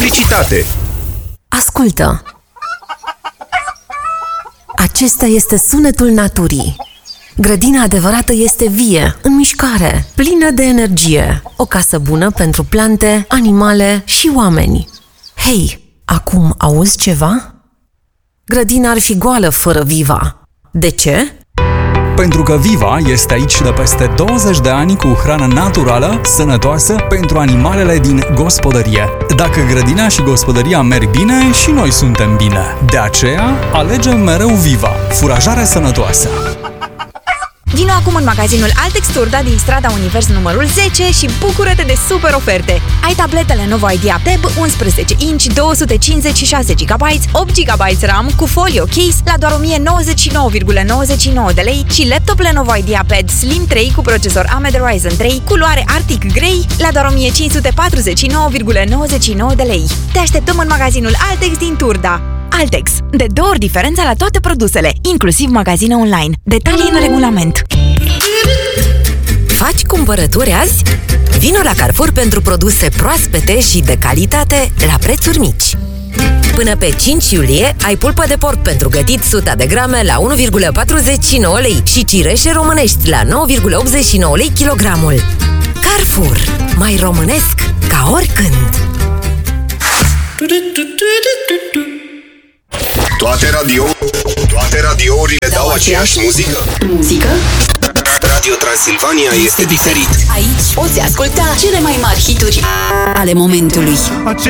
Publicitate. Ascultă! Acesta este sunetul naturii. Grădina adevărată este vie, în mișcare, plină de energie. O casă bună pentru plante, animale și oameni. Hei, acum auzi ceva? Grădina ar fi goală fără Viva. De ce? Pentru că Viva este aici de peste 20 de ani cu hrană naturală, sănătoasă pentru animalele din gospodărie. Dacă grădina și gospodăria merg bine, și noi suntem bine. De aceea, alegem mereu Viva, furajare sănătoasă. Vino acum în magazinul Altex Turda din strada Univers numărul 10 și bucură-te de super oferte. Ai tabletele Lenovo IdeaPad Tab 11 inch, 256 GB, 8 GB RAM cu folio case la doar 1099,99 de lei și laptop Lenovo IdeaPad Slim 3 cu procesor AMD Ryzen 3, culoare Arctic Grey la doar 1549,99 de lei. Te așteptăm în magazinul Altex din Turda. Altex. De 2 ori diferența la toate produsele, inclusiv magazine online. Detalii în regulament. Faci cumpărături azi? Vino la Carrefour pentru produse proaspete și de calitate la prețuri mici. Până pe 5 iulie ai pulpă de porc pentru gătit 100 de grame la 1,49 lei și cireșe românești la 9,89 lei kilogramul. Carrefour. Mai românesc ca oricând. Toate radiourile dau aceeași muzică. Muzică? Radio Transilvania este diferit. Aici poți asculta cele mai mari hituri ale momentului.